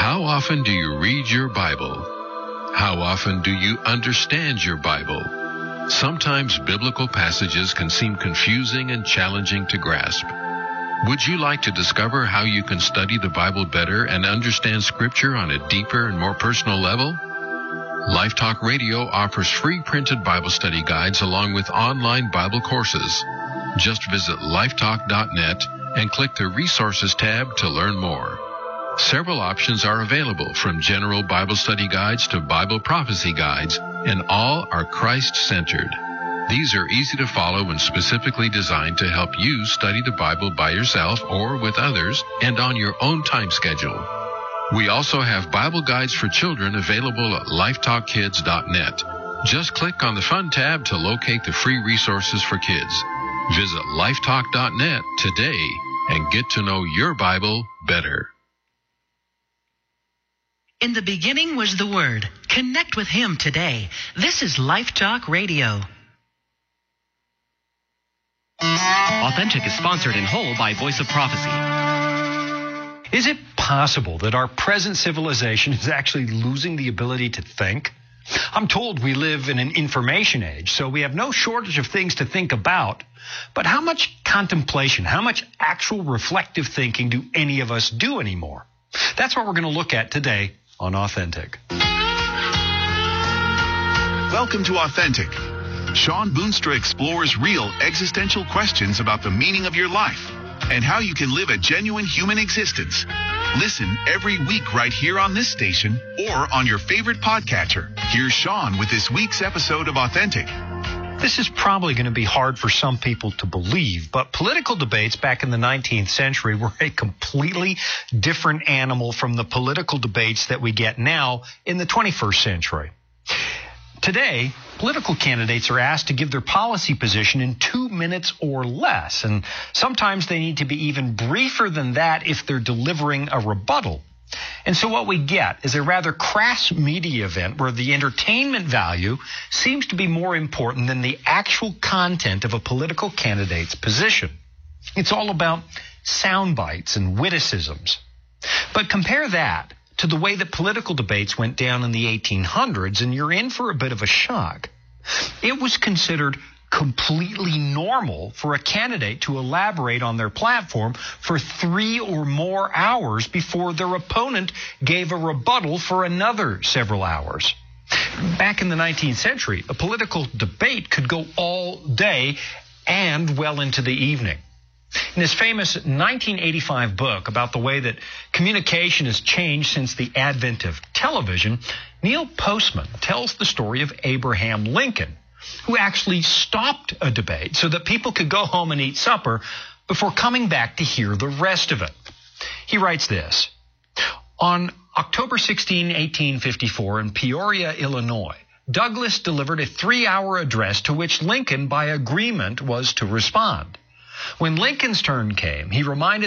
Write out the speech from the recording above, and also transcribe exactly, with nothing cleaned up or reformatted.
How often do you read your Bible? How often do you understand your Bible? Sometimes biblical passages can seem confusing and challenging to grasp. Would you like to discover how you can study the Bible better and understand Scripture on a deeper and more personal level? Life Talk Radio offers free printed Bible study guides along with online Bible courses. Just visit lifetalk dot net and click the Resources tab to learn more. Several options are available, from general Bible study guides to Bible prophecy guides, and all are Christ-centered. These are easy to follow and specifically designed to help you study the Bible by yourself or with others and on your own time schedule. We also have Bible guides for children available at lifetalk kids dot net. Just click on the Fun tab to locate the free resources for kids. Visit lifetalk dot net today and get to know your Bible better. In the beginning was the Word. Connect with Him today. This is Life Talk Radio. Authentic is sponsored in whole by Voice of Prophecy. Is it possible that our present civilization is actually losing the ability to think? I'm told we live in an information age, so we have no shortage of things to think about. But how much contemplation, how much actual reflective thinking do any of us do anymore? That's what we're going to look at today on Authentic. Welcome to Authentic. Sean Boonstra explores real existential questions about the meaning of your life and how you can live a genuine human existence. Listen every week right here on this station or on your favorite podcatcher. Here's Sean with this week's episode of Authentic. This is probably going to be hard for some people to believe, but political debates back in the nineteenth century were a completely different animal from the political debates that we get now in the twenty-first century. Today, political candidates are asked to give their policy position in two minutes or less, and sometimes they need to be even briefer than that if they're delivering a rebuttal. And so what we get is a rather crass media event where the entertainment value seems to be more important than the actual content of a political candidate's position. It's all about sound bites and witticisms. But compare that to the way that political debates went down in the eighteen hundreds, and you're in for a bit of a shock. It was considered completely normal for a candidate to elaborate on their platform for three or more hours before their opponent gave a rebuttal for another several hours. Back in the nineteenth century, a political debate could go all day and well into the evening. In his famous nineteen eighty-five book about the way that communication has changed since the advent of television, Neil Postman tells the story of Abraham Lincoln, who actually stopped a debate so that people could go home and eat supper before coming back to hear the rest of it. He writes this: on October sixteenth, eighteen fifty-four, in Peoria, Illinois, Douglas delivered a three-hour address to which Lincoln, by agreement, was to respond. When Lincoln's turn came, he reminded